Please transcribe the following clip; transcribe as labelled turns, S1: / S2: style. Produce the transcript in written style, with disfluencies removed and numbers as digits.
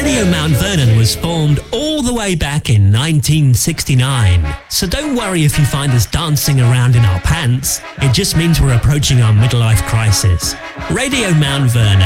S1: Radio Mount Vernon was formed all the way back in 1969. So don't worry if you find us dancing around in our pants. It just means we're approaching our midlife crisis. Radio Mount Vernon.